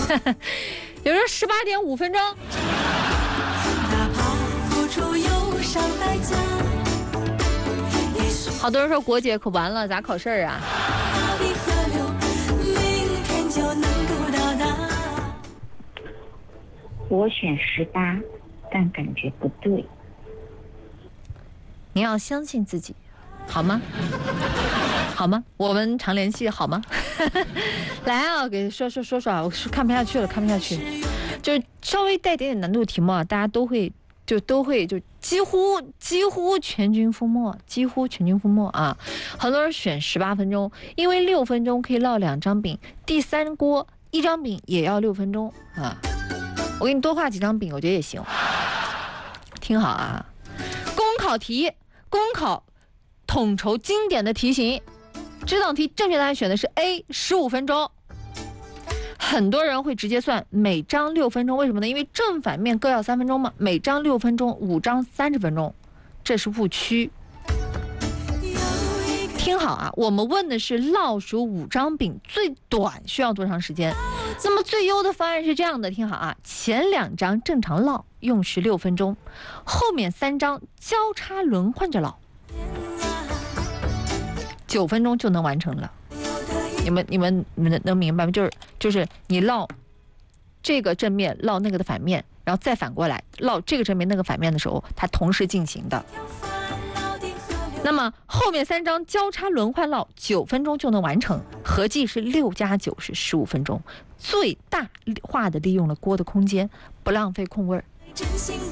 有人18.5分钟。好多人说国姐可完了，咋考试啊？ 我选18，但感觉不对。 你要相信自己，好吗？好吗？我们常联系，好吗？来啊，给说啊，我看不下去了，看不下去。就是稍微带点难度题目啊，大家都会就几乎全军覆没，啊！很多人选18分钟，因为6分钟可以烙2张饼，第3锅1张饼也要6分钟啊。我给你多画几张饼，我觉得也行。听好啊，公考统筹经典的题型，这道题正确答案选的是 A， 15分钟。很多人会直接算每张6分钟，为什么呢？因为正反面各要3分钟嘛，每张6分钟，5张30分钟，这是误区。听好啊，我们问的是烙熟5张饼最短需要多长时间？那么最优的方案是这样的，听好啊，前2张正常烙用时6分钟，后面3张交叉轮换着烙，9分钟就能完成了。你们能明白吗？就是你烙这个正面烙那个的反面，然后再反过来烙这个正面那个反面的时候，它同时进行的。那么后面3张交叉轮换烙9分钟就能完成，合计是6加9是15分钟，最大化的利用了锅的空间，不浪费控味儿。